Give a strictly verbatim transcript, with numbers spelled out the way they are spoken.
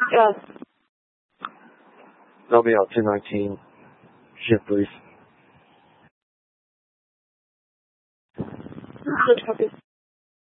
Yes. They'll be out two nineteen. Shift brief. Good copy.